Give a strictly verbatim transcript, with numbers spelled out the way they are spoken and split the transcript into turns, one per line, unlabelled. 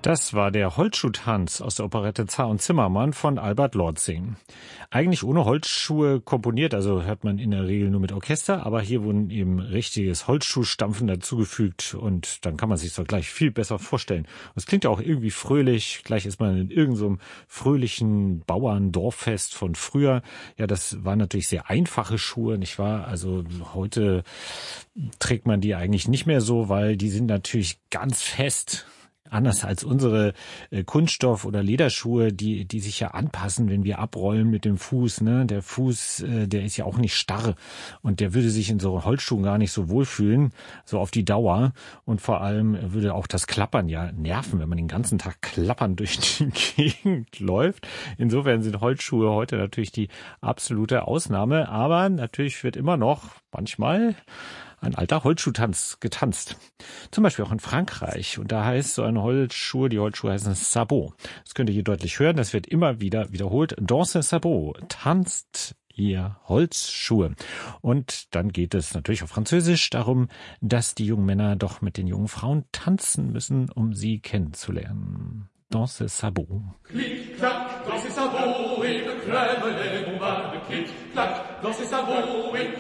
Das war der Holzschuhtanz aus der Operette Zar und Zimmermann von Albert Lortzing. Eigentlich ohne Holzschuhe komponiert, also hört man in der Regel nur mit Orchester, aber hier wurden eben richtiges Holzschuhstampfen dazugefügt und dann kann man sich das gleich viel besser vorstellen. Und es klingt ja auch irgendwie fröhlich, gleich ist man in irgendeinem so fröhlichen Bauerndorffest von früher. Ja, das waren natürlich sehr einfache Schuhe, nicht wahr? Also heute trägt man die eigentlich nicht mehr so, weil die sind natürlich ganz fest. Anders als unsere äh, Kunststoff- oder Lederschuhe, die die sich ja anpassen, wenn wir abrollen mit dem Fuß. Ne? Der Fuß, äh, der ist ja auch nicht starr und der würde sich in so Holzschuhen gar nicht so wohlfühlen, so auf die Dauer. Und vor allem würde auch das Klappern ja nerven, wenn man den ganzen Tag klappernd durch die Gegend läuft. Insofern sind Holzschuhe heute natürlich die absolute Ausnahme. Aber natürlich wird immer noch manchmal ein alter Holzschuhtanz getanzt. Zum Beispiel auch in Frankreich. Und da heißt so eine Holzschuhe, die Holzschuhe heißen Sabot. Das könnt ihr hier deutlich hören. Das wird immer wieder wiederholt. Danse Sabot. Tanzt ihr Holzschuhe. Und dann geht es natürlich auf Französisch darum, dass die jungen Männer doch mit den jungen Frauen tanzen müssen, um sie kennenzulernen. Danse Sabot.
Clic, clac, danse Sabot et le crème les bombardes. Clic, clac, danse Sabot et